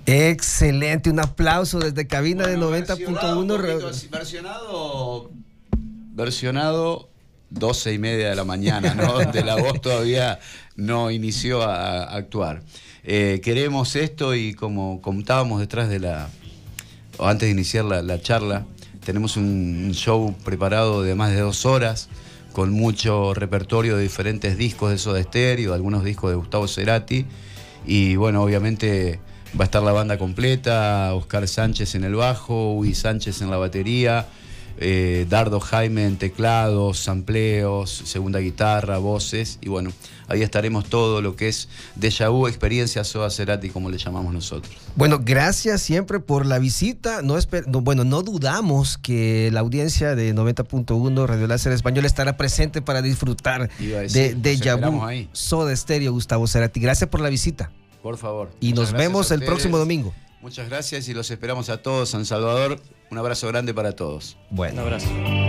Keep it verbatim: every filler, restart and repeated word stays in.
Excelente, un aplauso desde cabina bueno, de noventa punto uno. Versionado, versionado doce y media de la mañana, ¿no? De la voz todavía no inició a, a actuar. Eh, queremos esto y como contábamos detrás de la, o antes de iniciar la, la charla, tenemos un show preparado de más de dos horas con mucho repertorio de diferentes discos de Soda Stereo, algunos discos de Gustavo Cerati y bueno, obviamente va a estar la banda completa, Oscar Sánchez en el bajo, Uy Sánchez en la batería, eh, Dardo Jaime en teclados, sampleos, segunda guitarra, voces, y bueno, ahí estaremos todo lo que es Déjà Vu, experiencia Soda Cerati, como le llamamos nosotros. Bueno, gracias siempre por la visita. No, esper- no, bueno, no dudamos que la audiencia de noventa punto uno Radio Láser Español estará presente para disfrutar decir, de Déjà Vu, Soda Stereo, Gustavo Cerati. Gracias por la visita. Por favor. Y nos vemos el próximo domingo. Muchas gracias y los esperamos a todos. San Salvador, un abrazo grande para todos. Bueno, un abrazo.